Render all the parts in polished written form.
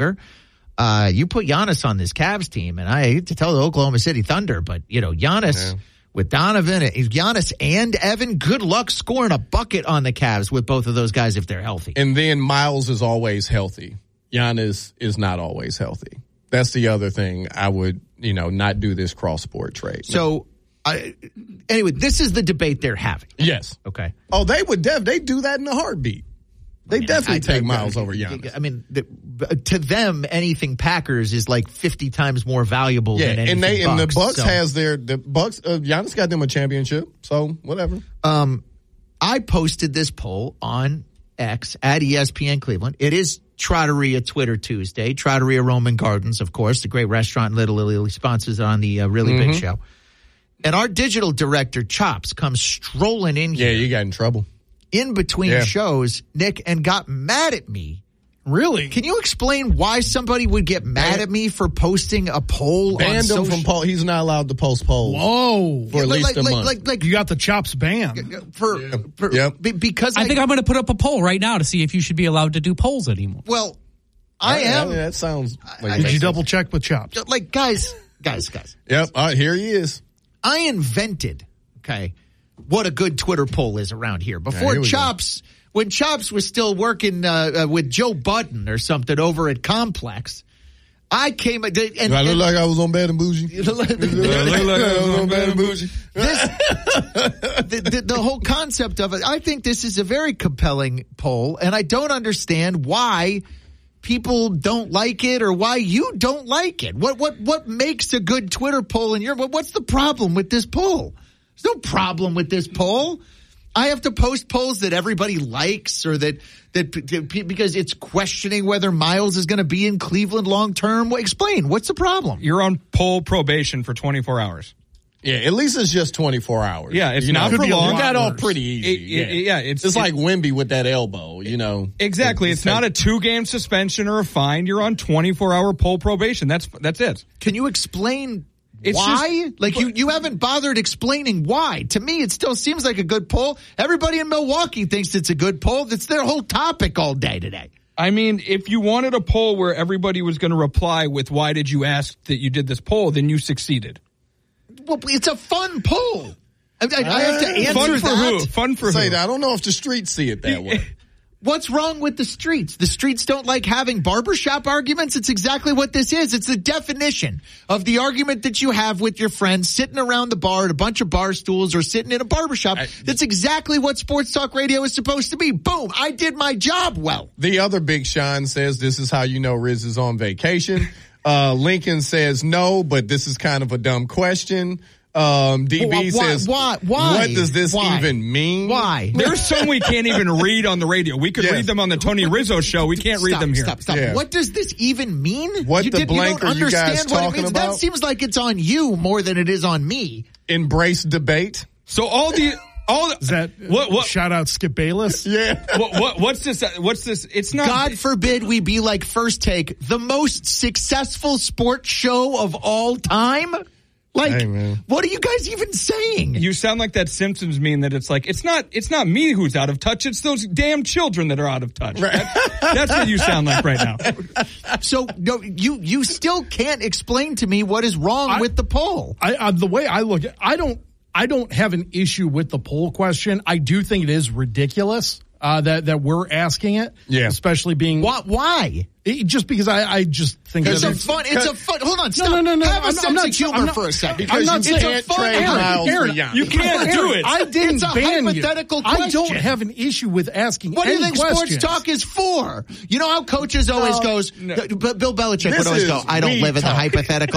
longer. You put Giannis on this Cavs team, and I hate to tell the Oklahoma City Thunder, but, Giannis with Donovan, Giannis and Evan, good luck scoring a bucket on the Cavs with both of those guys if they're healthy. And then Miles is always healthy. Giannis is not always healthy. That's the other thing. I would, not do this cross-sport trade. So, anyway, this is the debate they're having. Yes. Okay. Oh, they would they do that in a heartbeat. They definitely take Miles over Giannis. I mean, to them, anything Packers is like 50 times more valuable than anything Bucks. And the Bucks Giannis got them a championship, so whatever. I posted this poll on X at ESPN Cleveland. It is Trattoria Twitter Tuesday. Trattoria Roman Gardens, of course, the great restaurant in Little Italy, sponsors on the Really Big Show. And our digital director, Chops, comes strolling in here. Yeah, you got in trouble. In between shows, Nick, and got mad at me. Really? Can you explain why somebody would get mad at me for posting a poll Banned on him from poll. He's not allowed to post polls. Whoa. For at least a month. Like you got the Chops ban. Because I think I'm going to put up a poll right now to see if you should be allowed to do polls anymore. Well, I am. Yeah, that sounds like Did you double check with Chops? Like, guys. Yep. All right, here he is. I invented, what a good Twitter poll is around here. Before Chops, when Chops was still working with Joe Budden or something over at Complex, I came and I look like I was on Bad and Bougie. The whole concept of it, I think this is a very compelling poll, and I don't understand why people don't like it or why you don't like it. What makes a good Twitter poll in what's the problem with this poll? There's no problem with this poll. I have to post polls that everybody likes or that because it's questioning whether Miles is going to be in Cleveland long term. Well, explain. What's the problem? You're on poll probation for 24 hours. Yeah, at least it's just 24 hours. Yeah, it's not for long. You got off pretty easy. It's like Wemby with that elbow, Exactly. It's not a 2-game suspension or a fine. You're on 24-hour poll probation. That's it. Can you explain why? You haven't bothered explaining why. To me, it still seems like a good poll. Everybody in Milwaukee thinks it's a good poll. That's their whole topic all day today. I mean, if you wanted a poll where everybody was going to reply with why did you ask that you did this poll, then you succeeded. Well, it's a fun poll. I have to answer fun for that. Who? Fun for who? I don't know if the streets see it that way. What's wrong with the streets? The streets don't like having barbershop arguments. It's exactly what this is. It's the definition of the argument that you have with your friends sitting around the bar at a bunch of bar stools or sitting in a barbershop. That's exactly what sports talk radio is supposed to be. Boom. I did my job well. The other Big Sean says this is how you know Riz is on vacation. Lincoln says no, but this is kind of a dumb question. DB says, why? What does this even mean? Why? There's some we can't even read on the radio. We could read them on the Tony Rizzo show. We can't read them here. Stop. Yeah. What does this even mean? What the blank are you guys talking about? That seems like it's on you more than it is on me. Embrace debate. So is that what shout out Skip Bayless? Yeah. What's this? It's not. God forbid we be like First Take, the most successful sports show of all time. What are you guys even saying? You sound like that Simpsons meme that it's like, it's not me who's out of touch. It's those damn children that are out of touch. Right. That's what you sound like right now. So no, you still can't explain to me what is wrong with the poll. The way I look at it, I don't have an issue with the poll question. I do think it is ridiculous that we're asking it. Yeah. Especially being why? Just because I just think it's a fun. Hold on, stop. No. Have a sense of humor for a second. Because you can't trade Miles for Giannis. You can't do it. I didn't it's a ban hypothetical you. question. I don't have an issue with asking. What do you think questions. sports talk is for? You know how coaches always goes. Bill Belichick would always go, "I don't live in the hypothetical."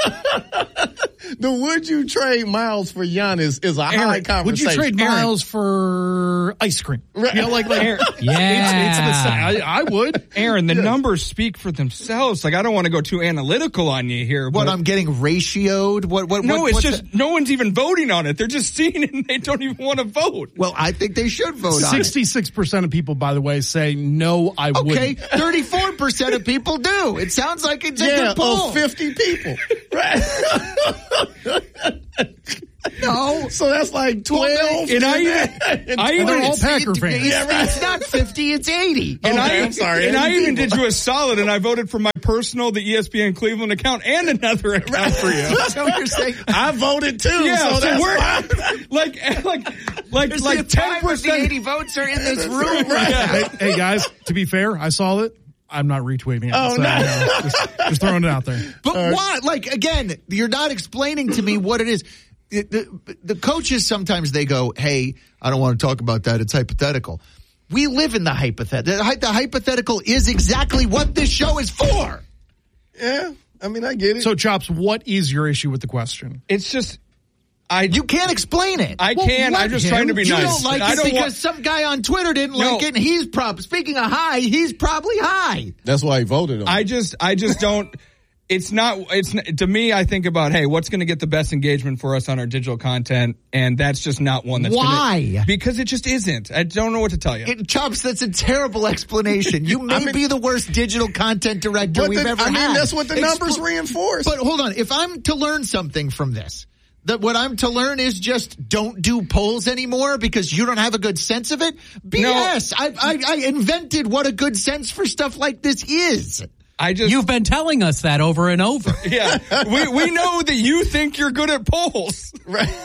The would you trade Miles for Giannis is a high conversation. Would you trade Miles for ice cream? Right. Like yeah. It's the same. I would. Aaron, the numbers speak for themselves. Like, I don't want to go too analytical on you here. What, I'm getting ratioed? No one's even voting on it. They're just seeing it and they don't even want to vote. Well, I think they should vote on it. 66% of people, by the way, say no, I wouldn't. Okay, 34% of people do. It sounds like it's a good poll. Of 50 people. Right. No. So that's like 12. And they're all Packer fans. It's not 50, it's 80. I'm sorry. And I even did you a solid, and I voted for my personal, the ESPN Cleveland account, and another account for you. That's what you're saying. I voted too. Yeah, so that's we're fine. like 10% of the 80 votes are in this room. Right. Hey guys, to be fair, I saw it. I'm not retweeting it. Oh, so, no. Just throwing it out there. But why? Like, again, you're not explaining to me what it is. The coaches, sometimes they go, hey, I don't want to talk about that. It's hypothetical. We live in the hypothetical. The hypothetical is exactly what this show is for. Yeah, I mean, I get it. So, Chops, what is your issue with the question? It's just... You can't explain it. I can. I'm just trying to be nice. You don't like it because some guy on Twitter didn't like it, and he's speaking of high, he's probably high. That's why he voted on it. I just don't. It's not, to me, I think about, hey, what's going to get the best engagement for us on our digital content? And that's just not one that's Why? Because it just isn't. I don't know what to tell you. Chops, that's a terrible explanation. You may be the worst digital content director we've ever had. I mean, that's what the numbers reinforce. But hold on. If I'm to learn something from this, that what I'm to learn is just don't do polls anymore because you don't have a good sense of it? BS. No. I invented what a good sense for stuff like this is. You've been telling us that over and over. Yeah. We know that you think you're good at polls. Right.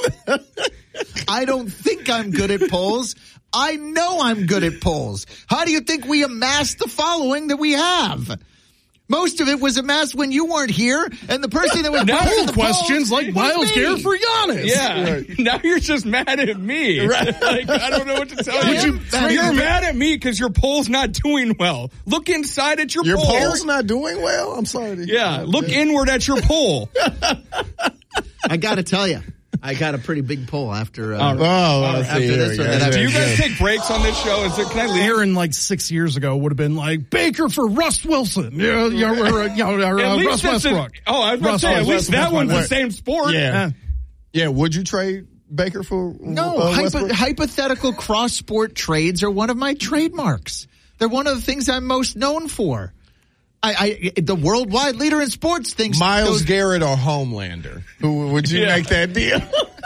I don't think I'm good at polls. I know I'm good at polls. How do you think we amassed the following that we have? Most of it was amassed when you weren't here, and the person that was now the questions like Myles Garrett for Giannis. Yeah, right. Now you're just mad at me. Right. Like, I don't know what to tell you. You're mad at me because your poll's not doing well. Look inside at your poll. Your poll's not doing well? I'm sorry. Look inward at your poll. I got to tell you. I got a pretty big poll after after this one. Do you guys take breaks on this show? Can I leave? Aaron, like 6 years ago, would have been like, Baker for Russ Wilson. Russ Westbrook. I was about to say, at least that one's the same sport. Yeah, would you trade Baker for hypothetical cross-sport trades are one of my trademarks. They're one of the things I'm most known for. The worldwide leader in sports thinks Myles Garrett or Homelander. Who would you make that deal?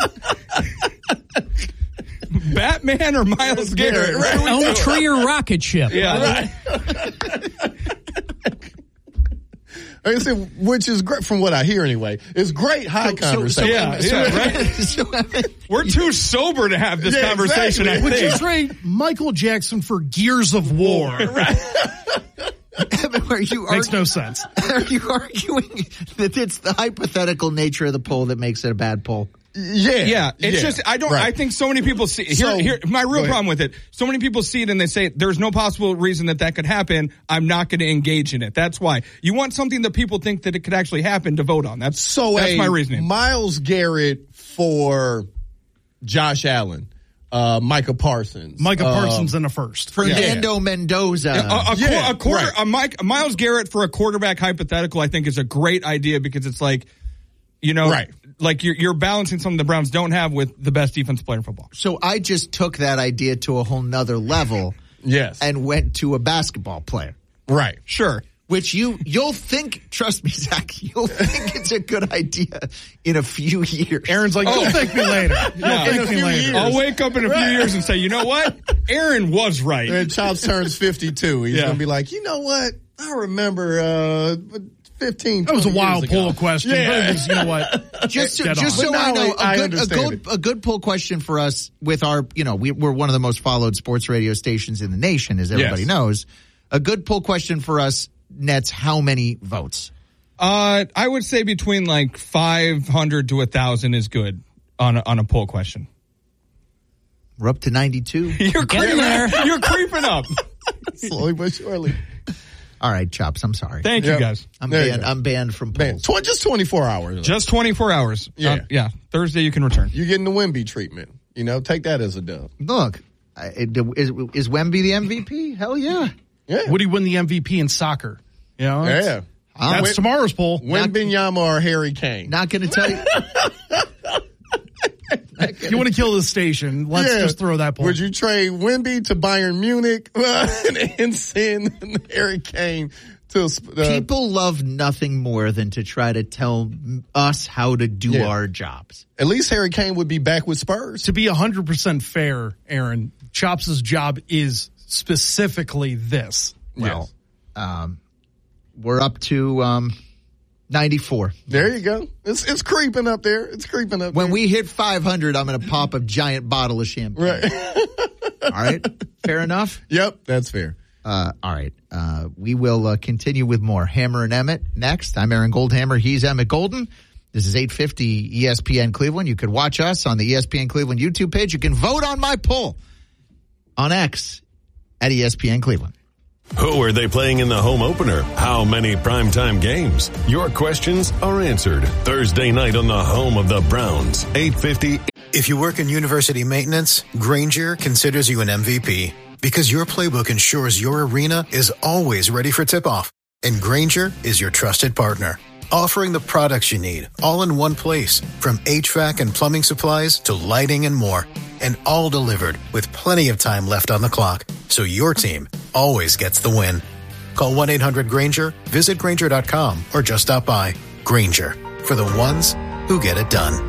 Batman or Myles Garrett? Right? Elm Tree or Rocket Ship? Yeah. Like I said, which is great from what I hear anyway. It's great high conversation. Right? We're too sober to have this conversation. Exactly. Would you trade Michael Jackson for Gears of War? Right. Makes no sense. Are you arguing that it's the hypothetical nature of the poll that makes it a bad poll? Yeah. It's just, I think so many people see, here, my real problem with it, so many people see it and they say, there's no possible reason that could happen. I'm not going to engage in it. That's why. You want something that people think that it could actually happen to vote on. That's my reasoning. Myles Garrett for Josh Allen. Micah Parsons. Parsons in a first. Fernando Mendoza. Myles Garrett for a quarterback hypothetical, I think is a great idea because it's like, like you're balancing something the Browns don't have with the best defensive player in football. So I just took that idea to a whole nother level. Yes. And went to a basketball player. Right. Sure. Which you'll think, trust me, Zach, you'll think it's a good idea in a few years. Aaron's like, you'll thank me later. I'll wake up in a few years and say, you know what? Aaron was right. And Chops turns 52. He's going to be like, you know what? I remember 15, that was a wild ago. poll question. Yeah. You know what? Just so I know, a good poll question for us with our, we're one of the most followed sports radio stations in the nation, as everybody knows. A good poll question for us nets how many votes? I would say between like 500 to 1,000 is good on a poll question. We're up to 92. You're creeping there. You're creeping up. Slowly but surely. All right, Chops, I'm sorry. Thank you, guys. I'm banned from polls. Just 24 hours. Just 24 hours. Yeah. Thursday you can return. You're getting the Wemby treatment. Take that as a dub. Look, is Wemby the MVP? Hell yeah. Yeah. Would he win the MVP in soccer? That's tomorrow's poll. Wembanyama or Harry Kane? Not going to tell you. You want to kill the station? Let's just throw that poll. Would you trade Wemby to Bayern Munich and send Harry Kane People love nothing more than to try to tell us how to do our jobs. At least Harry Kane would be back with Spurs. To be 100% fair, Aaron, Chops' job is specifically this. Well, we're up to 94. There you go. It's creeping up there. It's creeping up. When we hit 500, I'm going to pop a giant bottle of champagne. Right. All right. Fair enough? Yep, that's fair. All right. We will continue with more Hammer and Emmett next. I'm Aaron Goldhammer. He's Emmett Golden. This is 850 ESPN Cleveland. You could watch us on the ESPN Cleveland YouTube page. You can vote on my poll on X at ESPN Cleveland. Who are they playing in the home opener? How many primetime games? Your questions are answered Thursday night on the home of the Browns, 850. If you work in university maintenance, Grainger considers you an MVP because your playbook ensures your arena is always ready for tip-off. And Grainger is your trusted partner, offering the products you need all in one place, from HVAC and plumbing supplies to lighting and more. And all delivered with plenty of time left on the clock, so your team always gets the win. Call 1-800-GRAINGER, visit Grainger.com, or just stop by. Grainger, for the ones who get it done.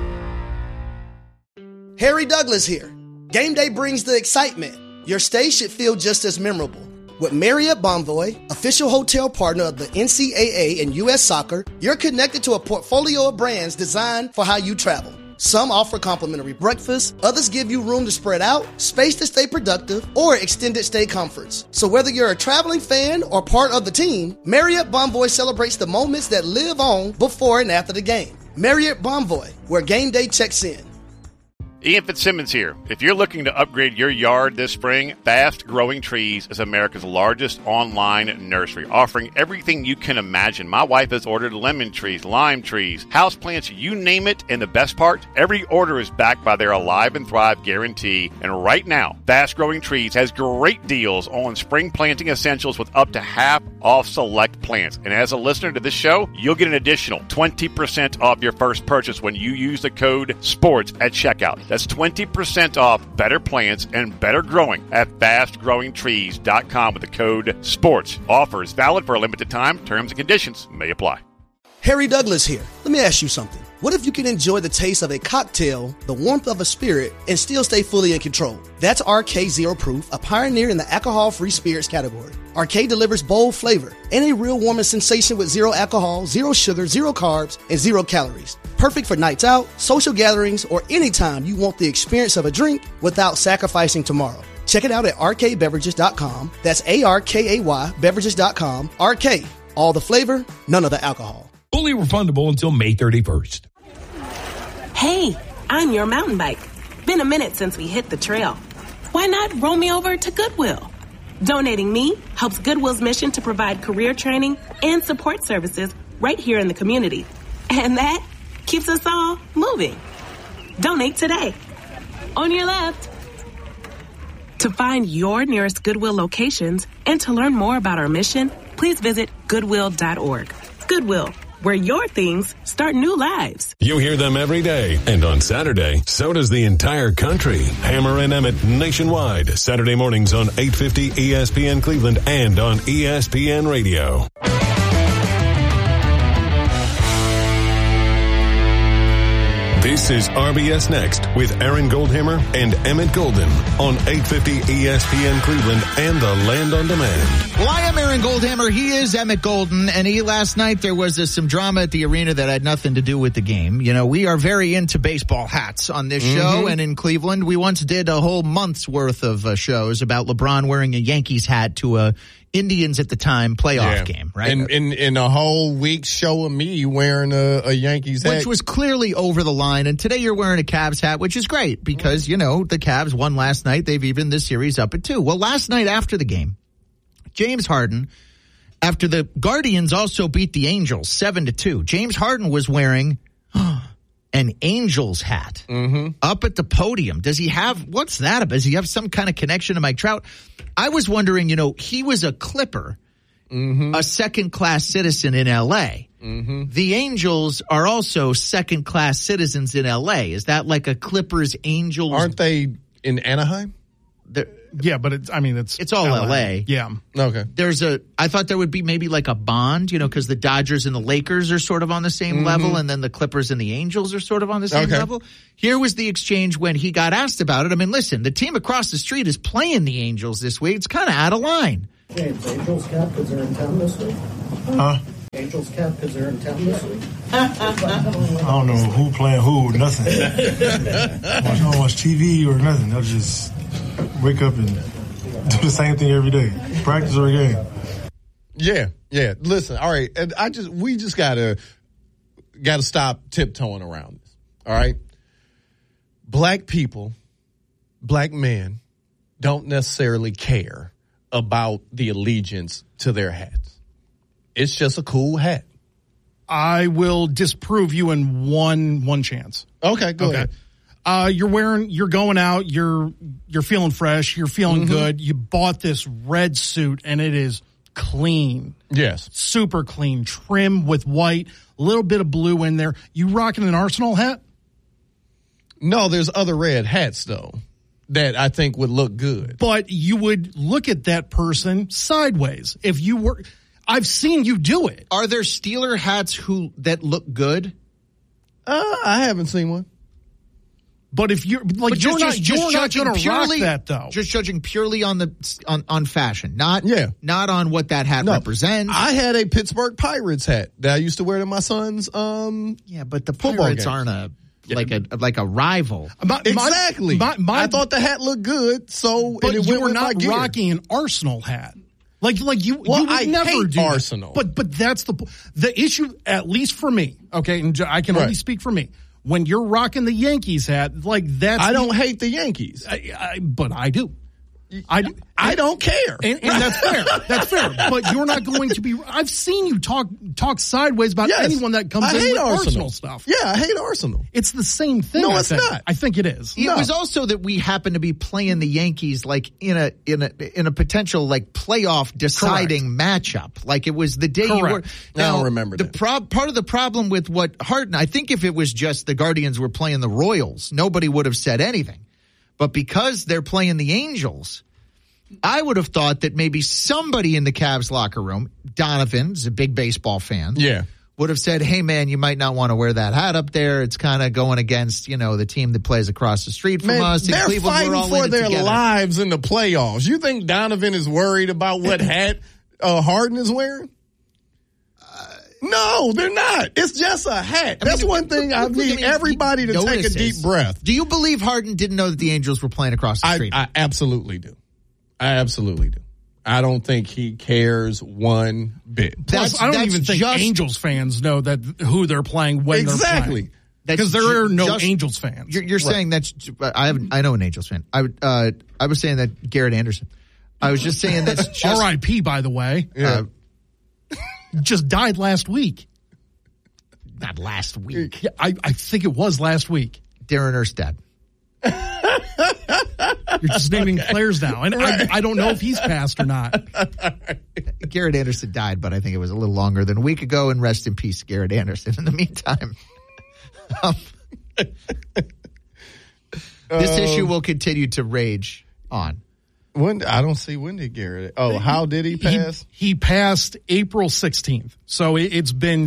Harry Douglas here. Game day brings the excitement. Your stay should feel just as memorable. With Marriott Bonvoy, official hotel partner of the NCAA and U.S. Soccer, you're connected to a portfolio of brands designed for how you travel. Some offer complimentary breakfast, others give you room to spread out, space to stay productive, or extended stay comforts. So whether you're a traveling fan or part of the team, Marriott Bonvoy celebrates the moments that live on before and after the game. Marriott Bonvoy, where game day checks in. Ian Fitzsimmons here. If you're looking to upgrade your yard this spring, Fast Growing Trees is America's largest online nursery, offering everything you can imagine. My wife has ordered lemon trees, lime trees, houseplants, you name it. And the best part, every order is backed by their Alive and Thrive guarantee. And right now, Fast Growing Trees has great deals on spring planting essentials with up to half off select plants. And as a listener to this show, you'll get an additional 20% off your first purchase when you use the code SPORTS at checkout. That's 20% off better plants and better growing at fastgrowingtrees.com with the code SPORTS. Offers valid for a limited time. Terms and conditions may apply. Harry Douglas here. Let me ask you something. What if you can enjoy the taste of a cocktail, the warmth of a spirit, and still stay fully in control? That's RK Zero Proof, a pioneer in the alcohol-free spirits category. RK delivers bold flavor and a real warming sensation with zero alcohol, zero sugar, zero carbs, and zero calories. Perfect for nights out, social gatherings, or anytime you want the experience of a drink without sacrificing tomorrow. Check it out at rkbeverages.com. That's ARKAY beverages.com. RK, all the flavor, none of the alcohol. Fully refundable until May 31st. Hey, I'm your mountain bike. Been a minute since we hit the trail. Why not roll me over to Goodwill? Donating me helps Goodwill's mission to provide career training and support services right here in the community. And that keeps us all moving. Donate today. On your left. To find your nearest Goodwill locations and to learn more about our mission, please visit Goodwill.org. Goodwill, where your things start new lives. You hear them every day. And on Saturday, so does the entire country. Hammer and Emmett nationwide. Saturday mornings on 850 ESPN Cleveland and on ESPN Radio. This is RBS Next with Aaron Goldhammer and Emmett Golden on 850 ESPN Cleveland and the Land on Demand. Well, I am Aaron Goldhammer. He is Emmett Golden. And last night there was some drama at the arena that had nothing to do with the game. You know, we are very into baseball hats on this show. And in Cleveland, we once did a whole month's worth of shows about LeBron wearing a Yankees hat to a Indians at the time playoff game, right? And in a whole week's show of me wearing a Yankees hat. Which was clearly over the line. And today you're wearing a Cavs hat, which is great because, you know, the Cavs won last night. They've evened this series up at 2. Well, last night after the game, James Harden, after the Guardians also beat the Angels 7-2, James Harden was wearing an Angels hat up at the podium. Does he have, what's that about? Does he have some kind of connection to Mike Trout? I was wondering, you know, he was a Clipper, a second-class citizen in L.A. The Angels are also second-class citizens in L.A. Is that like a Clippers-Angels? Aren't they in Anaheim? Yeah, but it's all LA. Yeah. Okay. I thought there would be maybe like a bond, because the Dodgers and the Lakers are sort of on the same level, and then the Clippers and the Angels are sort of on the same level. Here was the exchange when he got asked about it. I mean, listen, the team across the street is playing the Angels this week. It's kind of out of line. James, Angels cap because they're in town this week? Huh? Angels cap because they're in town this week? I don't know who playing who, nothing. I don't watch TV or nothing. They'll just wake up and do the same thing every day. Practice or a game. Yeah. Listen, all right. And we just gotta stop tiptoeing around this. All right. Black people, black men don't necessarily care about the allegiance to their hats. It's just a cool hat. I will disprove you in one chance. Okay, go ahead. You're going out, you're feeling fresh, you're feeling good. You bought this red suit and it is clean. Yes. Super clean, trim with white, a little bit of blue in there. You rocking an Arsenal hat? No, there's other red hats though that I think would look good. But you would look at that person sideways if you were. I've seen you do it. Are there Steeler hats that look good? I haven't seen one. But if you're like, you're not going to rock that though. Just judging purely on fashion, not on what that hat represents. I had a Pittsburgh Pirates hat that I used to wear to my son's. But the Pirates aren't like a rival. Exactly. I thought the hat looked good, but you were not rocking an Arsenal hat. Like you would never do Arsenal. But that's the issue, at least for me. Okay, and I can only speak for me. When you're rocking the Yankees hat, like that's I don't hate the Yankees, but I do. I don't care, and that's fair. That's fair. But you're not going to be. I've seen you talk sideways about anyone that comes in with Arsenal stuff. Yeah, I hate Arsenal. It's the same thing. No, it's not. I think it is. It was also that we happen to be playing the Yankees like in a potential like playoff deciding matchup. Like it was the day you were. Now, I don't remember that. Part of the problem with what Harden, I think if it was just the Guardians were playing the Royals, nobody would have said anything. But because they're playing the Angels, I would have thought that maybe somebody in the Cavs locker room, Donovan's a big baseball fan, would have said, hey, man, you might not want to wear that hat up there. It's kind of going against, the team that plays across the street from us. They're Cleveland, fighting we're all for their together. lives in the playoffs. You think Donovan is worried about what hat Harden is wearing? No, they're not. It's just a hat. That's one thing I need everybody to take a deep breath. Do you believe Harden didn't know that the Angels were playing across the street? I absolutely do. I don't think he cares one bit. Plus, I don't even think Angels fans know that who they're playing when they're playing. Because there are no Angels fans. You're saying that's. I know an Angels fan. I was saying that Garrett Anderson. I was just saying that's just R.I.P. By the way. Yeah. Just died last week. Not last week. Yeah, I think it was last week. Darren Erstad. You're just naming players now, and I don't know if he's passed or not. Garrett Anderson died, but I think it was a little longer than a week ago, and rest in peace, Garrett Anderson. In the meantime, this issue will continue to rage on. I don't see when did Garrett. Oh, how did he pass? He passed April 16th. So it's been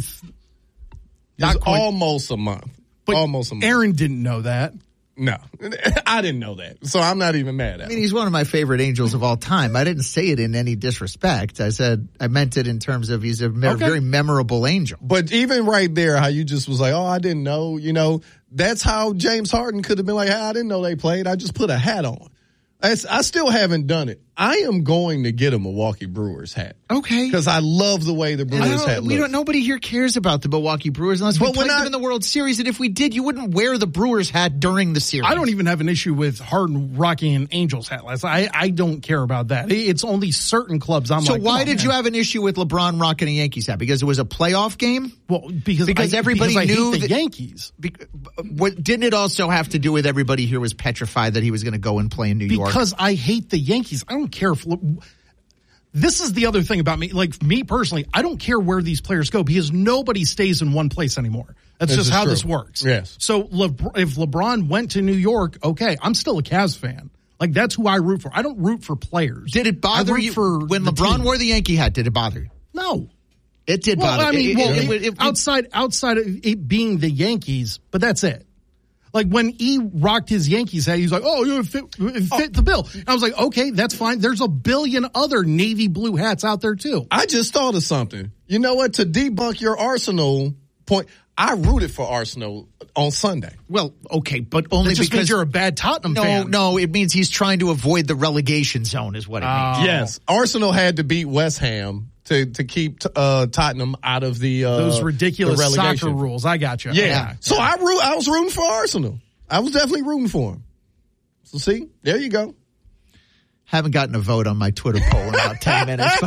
almost a month. Almost a month. Aaron didn't know that. No, I didn't know that. So I'm not even mad at him. I mean, he's one of my favorite Angels of all time. I didn't say it in any disrespect. I meant it in terms of he's a very memorable Angel. But even right there, how you just was like, oh, I didn't know, that's how James Harden could have been like, hey, I didn't know they played. I just put a hat on. I still haven't done it. I am going to get a Milwaukee Brewers hat. Okay. Because I love the way the Brewers hat looks. Nobody here cares about the Milwaukee Brewers unless we played them in the World Series. And if we did, you wouldn't wear the Brewers hat during the series. I don't even have an issue with Harden rocking an Angels hat. I don't care about that. It's only certain clubs I'm So why did you have an issue with LeBron rocking a Yankees hat? Because it was a playoff game? Well, because everybody knew the Yankees. Didn't it also have to do with everybody here was petrified that he was going to go and play in New York? Because I hate the Yankees. I don't care if this is the other thing about me. Like me personally, I don't care where these players go because nobody stays in one place anymore. That's just how this works. Yes. So if LeBron went to New York, okay, I'm still a Cavs fan. Like, that's who I root for. I don't root for players. Did it bother you when LeBron wore the Yankee hat? Did it bother you? No. It did bother. I mean, outside of it being the Yankees, but that's it. Like, when he rocked his Yankees hat, he was like, "Oh, it fit the bill." And I was like, "Okay, that's fine." There's a billion other navy blue hats out there too. I just thought of something. You know what? To debunk your Arsenal point, I rooted for Arsenal on Sunday. Well, okay, but only because means you're a bad Tottenham fan. No, it means he's trying to avoid the relegation zone is what it means. Yes. Arsenal had to beat West Ham to keep Tottenham out of those ridiculous relegation soccer rules. I got you. Yeah. So I was rooting for Arsenal. I was definitely rooting for him. So see, there you go. Haven't gotten a vote on my Twitter poll in about 10 minutes.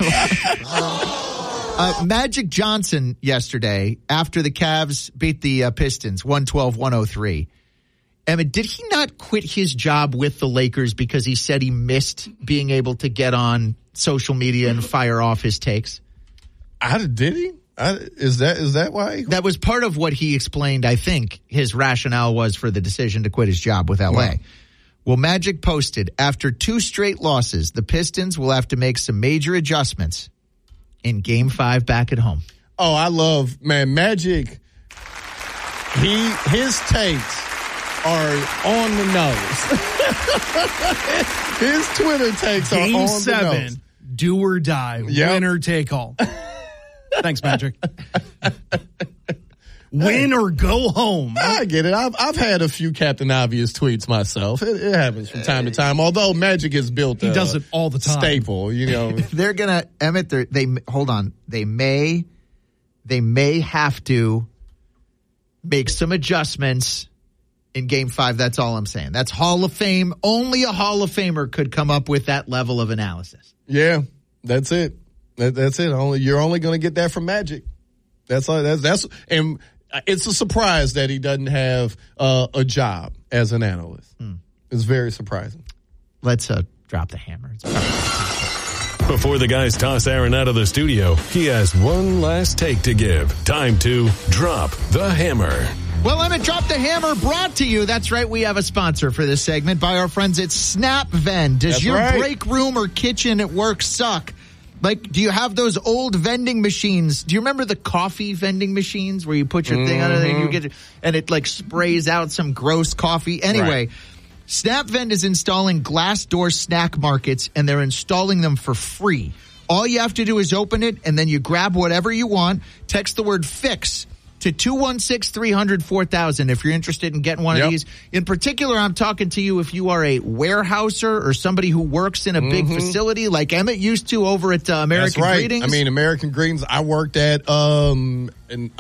Magic Johnson yesterday, after the Cavs beat the Pistons 112-103. Emmett, did he not quit his job with the Lakers because he said he missed being able to get on social media and fire off his takes? Did he? Is that why? That was part of what he explained, I think, his rationale was for the decision to quit his job with L.A. Wow. Well, Magic posted, after 2 straight losses, the Pistons will have to make some major adjustments in Game 5 back at home. Oh, I love, Magic. His takes are on the nose. His Twitter takes Game are on 7, the nose. Do or die, winner take all. Thanks, Magic. Win or go home. I get it. I've had a few Captain Obvious tweets myself. It happens from time to time. Although Magic is built, he does it all the time. Staple, you know. They're gonna Emmett. Hold on. They may have to make some adjustments in Game 5. That's all I'm saying. That's Hall of Fame. Only a Hall of Famer could come up with that level of analysis. Yeah, that's it. That's it. You're only going to get that from Magic. That's and it's a surprise that he doesn't have a job as an analyst. It's very surprising. Let's drop the hammer. Before the guys toss Aaron out of the studio, he has one last take to give. Time to drop the hammer. Well, Emmett, Drop the Hammer brought to you. That's right. We have a sponsor for this segment by our friends at SnapVend. Does your break room or kitchen at work suck? Like, do you have those old vending machines? Do you remember the coffee vending machines where you put your thing on it and you get it, and it like sprays out some gross coffee? Anyway, SnapVend is installing glass door snack markets, and they're installing them for free. All you have to do is open it, and then you grab whatever you want. Text the word FIX to 216-300-4000 if you're interested in getting one of these. In particular, I'm talking to you if you are a warehouser or somebody who works in a big facility like Emmett used to over at American Greetings. I mean, American Greetings, I worked at UPS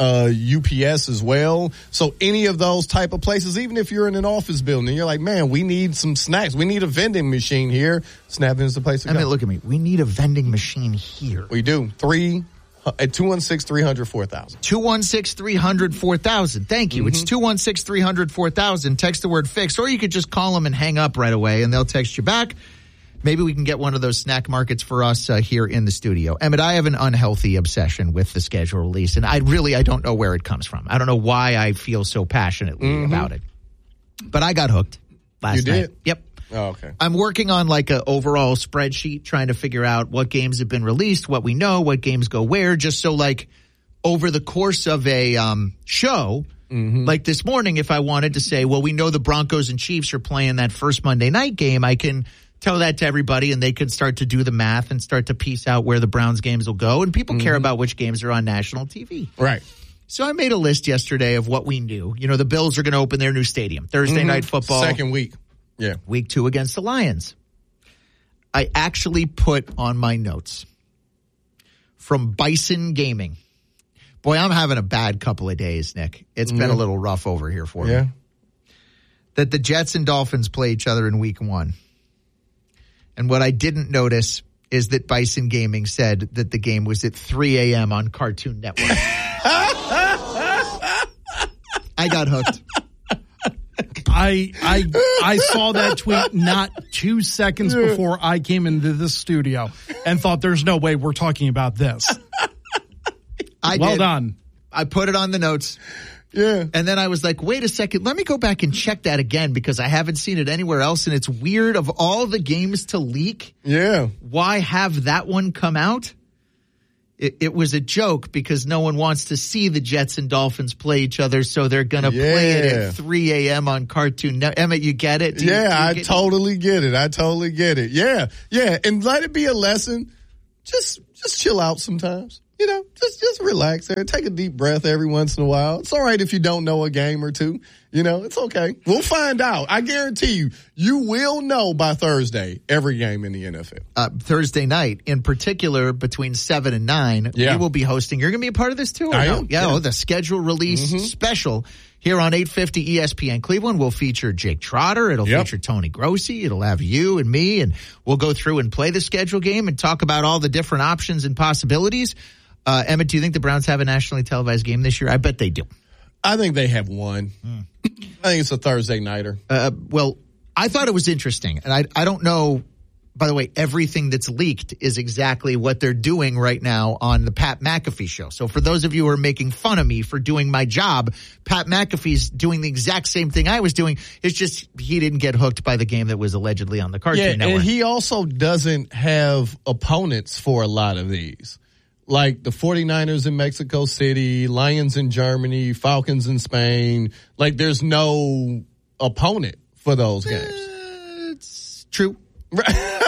as well. So any of those type of places, even if you're in an office building, you're like, man, we need some snacks. We need a vending machine here. SnapVend's the place to go. Emmett, look at me. We need a vending machine here. We do. At 216-300-4000. 216-300-4000. Thank you. It's 216-300-4000. Text the word FIX, or you could just call them and hang up right away, and they'll text you back. Maybe we can get one of those snack markets for us here in the studio. Emmett, I have an unhealthy obsession with the schedule release, and I don't know where it comes from. I don't know why I feel so passionately about it. But I got hooked last night. You did? Yep. Oh, okay. I'm working on like an overall spreadsheet trying to figure out what games have been released, what we know, what games go where, just so like over the course of a show, like this morning, if I wanted to say, well, we know the Broncos and Chiefs are playing that first Monday night game, I can tell that to everybody and they can start to do the math and start to piece out where the Browns games will go. And people care about which games are on national TV. Right. So I made a list yesterday of what we knew. You know, the Bills are going to open their new stadium. Thursday night football. Second week. Yeah. Week 2 against the Lions. I actually put on my notes from Bison Gaming. Boy, I'm having a bad couple of days, Nick. It's been a little rough over here for me. That the Jets and Dolphins play each other in week 1. And what I didn't notice is that Bison Gaming said that the game was at 3 a.m. on Cartoon Network. I got hooked. I saw that tweet not 2 seconds before I came into this studio and thought there's no way we're talking about this. Well done. I put it on the notes. Yeah. And then I was like, wait a second, let me go back and check that again because I haven't seen it anywhere else. And it's weird, of all the games to leak. Yeah. Why have that one come out? It was a joke because no one wants to see the Jets and Dolphins play each other, so they're going to play it at 3 a.m. on Cartoon Network. Emmett, you get it? I totally get it. I totally get it. Yeah. Yeah. And let it be a lesson. Just chill out sometimes. You know, just relax there. Take a deep breath every once in a while. It's all right if you don't know a game or two. You know, it's okay. We'll find out. I guarantee you will know by Thursday every game in the NFL. Thursday night, in particular, between 7 and 9, we will be hosting. You're going to be a part of this too? Or I no? am. Yeah, the schedule release special here on 850 ESPN Cleveland will feature Jake Trotter. It'll feature Tony Grossi. It'll have you and me, and we'll go through and play the schedule game and talk about all the different options and possibilities. Emmett, do you think the Browns have a nationally televised game this year? I bet they do. I think they have one. I think it's a Thursday nighter. Well, I thought it was interesting. And I don't know, by the way, everything that's leaked is exactly what they're doing right now on the Pat McAfee show. So for those of you who are making fun of me for doing my job, Pat McAfee's doing the exact same thing I was doing. It's just he didn't get hooked by the game that was allegedly on the Cartoon Network. And he also doesn't have opponents for a lot of these. Like the 49ers in Mexico City, Lions in Germany, Falcons in Spain. Like there's no opponent for those games. It's true. What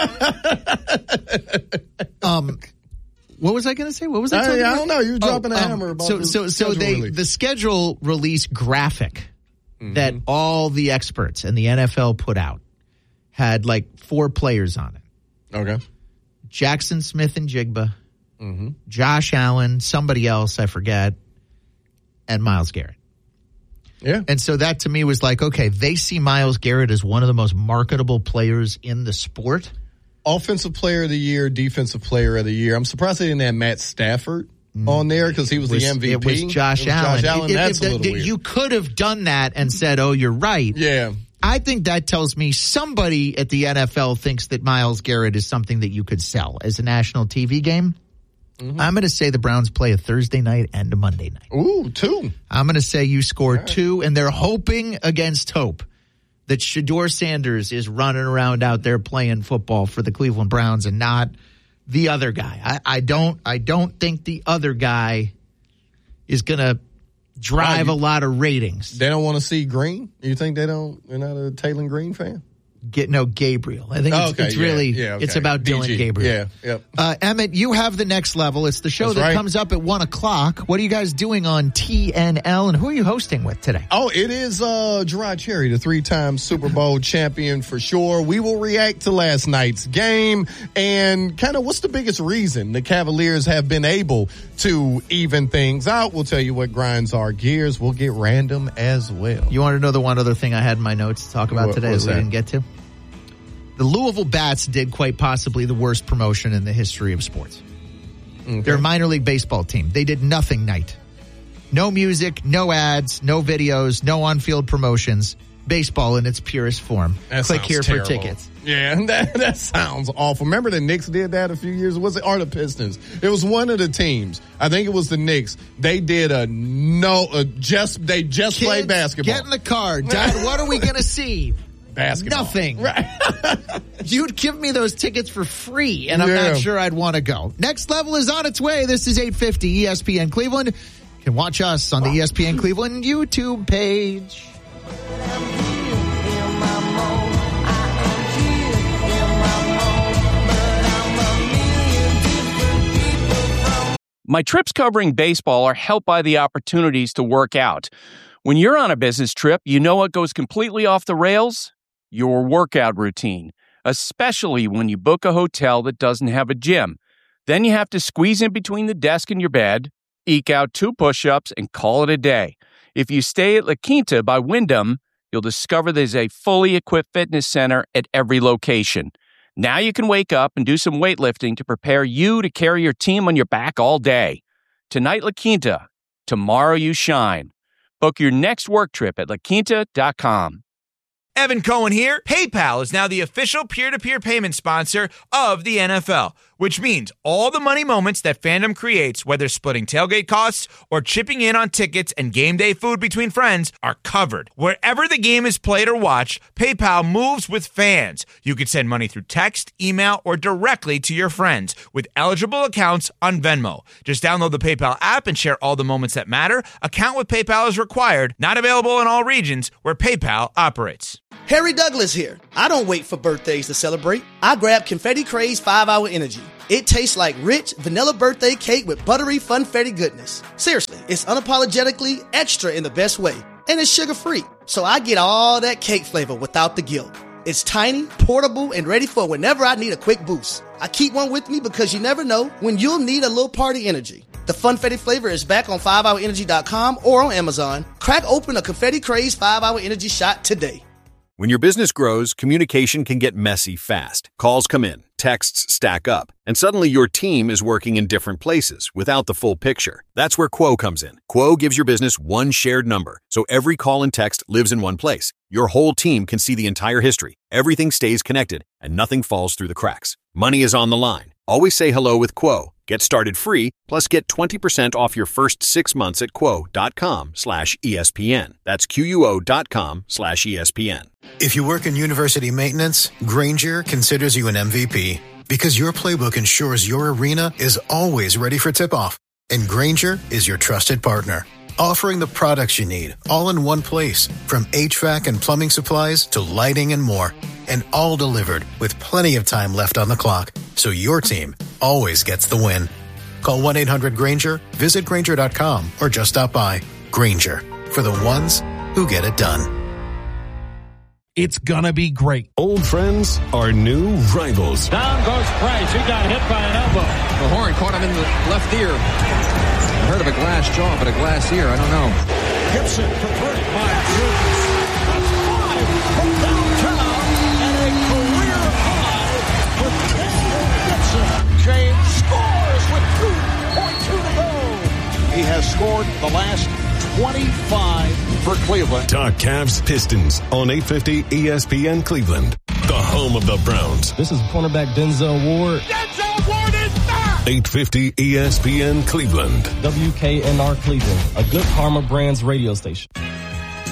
was I going to say? What was I talking about? I don't know. You're dropping a hammer about the schedule release graphic that all the experts and the NFL put out had like 4 players on it. Okay. Jackson Smith and Jigba. Josh Allen, somebody else, I forget, and Myles Garrett. Yeah. And so that to me was like, okay, they see Myles Garrett as one of the most marketable players in the sport. Offensive player of the year, defensive player of the year. I'm surprised they didn't have Matt Stafford on there because he was the MVP. It was Josh Allen. That's a little weird. You could have done that and said, oh, you're right. Yeah. I think that tells me somebody at the NFL thinks that Myles Garrett is something that you could sell as a national TV game. I'm going to say the Browns play a Thursday night and a Monday night. Ooh, 2. I'm going to say you score 2, and they're hoping against hope that Shedeur Sanders is running around out there playing football for the Cleveland Browns and not the other guy. I don't think the other guy is going to drive a lot of ratings. They don't want to see Green? You think they're not a Taylor Green fan? Gabriel. I think it's really it's about Dylan Gabriel. Yeah, yep. Emmett, you have the next level. It's the show that comes up at 1:00. What are you guys doing on TNL, and who are you hosting with today? Oh, it is Gerard Cherry, the 3-time Super Bowl champion for sure. We will react to last night's game and kind of what's the biggest reason the Cavaliers have been able to even things out. We'll tell you what grinds our gears. We'll get random as well. You want to know the one other thing I had in my notes to talk about today that we didn't get to? The Louisville Bats did quite possibly the worst promotion in the history of sports. Okay. They're a minor league baseball team. They did nothing night. No music, no ads, no videos, no on-field promotions. Baseball in its purest form. Click here for tickets. Yeah, that sounds awful. Remember the Knicks did that a few years? Was it or the Pistons? It was one of the teams. I think it was the Knicks. They did just played basketball. Get in the car. Dad, what are we going to see? Basketball. Nothing. Right. You'd give me those tickets for free, and I'm not sure I'd want to go. Next Level is on its way. This is 850 ESPN Cleveland. You can watch us on the ESPN Cleveland YouTube page. My trips covering baseball are helped by the opportunities to work out. When you're on a business trip, you know what goes completely off the rails? Your workout routine, especially when you book a hotel that doesn't have a gym. Then you have to squeeze in between the desk and your bed, eke out 2 push-ups, and call it a day. If you stay at La Quinta by Wyndham, you'll discover there's a fully equipped fitness center at every location. Now you can wake up and do some weightlifting to prepare you to carry your team on your back all day. Tonight, La Quinta. Tomorrow, you shine. Book your next work trip at laquinta.com. Evan Cohen here. PayPal is now the official peer-to-peer payment sponsor of the NFL, which means all the money moments that fandom creates, whether splitting tailgate costs or chipping in on tickets and game day food between friends, are covered. Wherever the game is played or watched, PayPal moves with fans. You can send money through text, email, or directly to your friends with eligible accounts on Venmo. Just download the PayPal app and share all the moments that matter. Account with PayPal is required. Not available in all regions where PayPal operates. Harry Douglas here. I don't wait for birthdays to celebrate. I grab Confetti Craze 5-Hour Energy. It tastes like rich vanilla birthday cake with buttery funfetti goodness. Seriously, it's unapologetically extra in the best way. And it's sugar-free, so I get all that cake flavor without the guilt. It's tiny, portable, and ready for whenever I need a quick boost. I keep one with me because you never know when you'll need a little party energy. The Funfetti flavor is back on 5hourenergy.com or on Amazon. Crack open a Confetti Craze 5-Hour Energy shot today. When your business grows, communication can get messy fast. Calls come in, texts stack up, and suddenly your team is working in different places without the full picture. That's where Quo comes in. Quo gives your business one shared number, so every call and text lives in one place. Your whole team can see the entire history. Everything stays connected, and nothing falls through the cracks. Money is on the line. Always say hello with Quo. Get started free, plus get 20% off your first 6 months at quo.com/ESPN. That's QUO.com/ESPN. If you work in university maintenance, Grainger considers you an MVP because your playbook ensures your arena is always ready for tip-off. And Grainger is your trusted partner, offering the products you need all in one place, from HVAC and plumbing supplies to lighting and more. And all delivered with plenty of time left on the clock, so your team always gets the win. Call 1-800-GRAINGER, visit Grainger.com, or just stop by. Grainger, for the ones who get it done. It's gonna be great. Old friends are new rivals. Down goes Price. He got hit by an elbow. The horn caught him in the left ear. I heard of a glass jaw, but a glass ear, I don't know. Gibson for three. My goodness. That's 5 from downtown. And a career high with Gibson. James scores with 2.2 to go. He has scored the last 25 for Cleveland. Talk Cavs Pistons on 850 ESPN Cleveland, the home of the Browns. This is cornerback Denzel Ward. Denzel Ward is back! 850 ESPN Cleveland. WKNR Cleveland, a Good Karma Brands radio station.